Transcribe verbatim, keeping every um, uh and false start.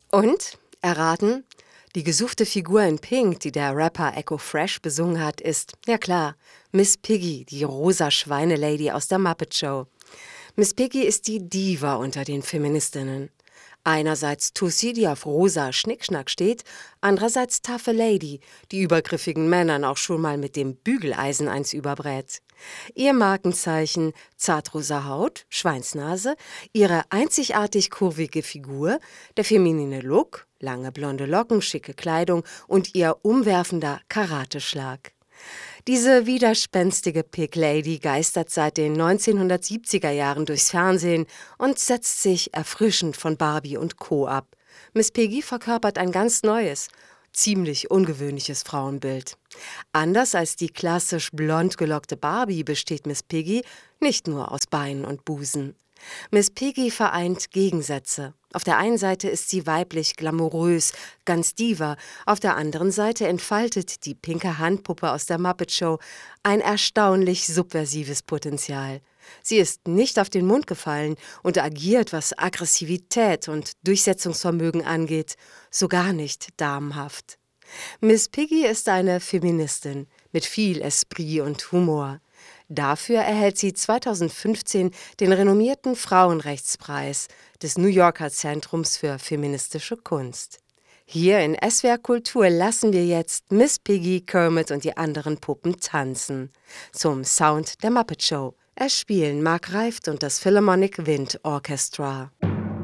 Und, erraten, die gesuchte Figur in Pink, die der Rapper Echo Fresh besungen hat, ist, ja klar, Miss Piggy, die rosa Schweinelady aus der Muppet Show. Miss Piggy ist die Diva unter den Feministinnen. Einerseits Tussi, die auf rosa Schnickschnack steht, andererseits taffe Lady, die übergriffigen Männern auch schon mal mit dem Bügeleisen eins überbrät. Ihr Markenzeichen zartrosa Haut, Schweinsnase, ihre einzigartig kurvige Figur, der feminine Look, lange blonde Locken, schicke Kleidung und ihr umwerfender Karateschlag. Diese widerspenstige Pig Lady geistert seit den neunzehnhundertsiebziger Jahren durchs Fernsehen und setzt sich erfrischend von Barbie und Co. ab. Miss Piggy verkörpert ein ganz neues, ziemlich ungewöhnliches Frauenbild. Anders als die klassisch blond gelockte Barbie besteht Miss Piggy nicht nur aus Beinen und Busen. Miss Piggy vereint Gegensätze. Auf der einen Seite ist sie weiblich, glamourös, ganz Diva. Auf der anderen Seite entfaltet die pinke Handpuppe aus der Muppet Show ein erstaunlich subversives Potenzial. Sie ist nicht auf den Mund gefallen und agiert, was Aggressivität und Durchsetzungsvermögen angeht, so gar nicht damenhaft. Miss Piggy ist eine Feministin mit viel Esprit und Humor. Dafür erhält sie zweitausendfünfzehn den renommierten Frauenrechtspreis des New Yorker Zentrums für feministische Kunst. Hier in S W R Kultur lassen wir jetzt Miss Piggy, Kermit und die anderen Puppen tanzen. Zum Sound der Muppet Show. Es spielen Mark Reift und das Philharmonic Wind Orchestra.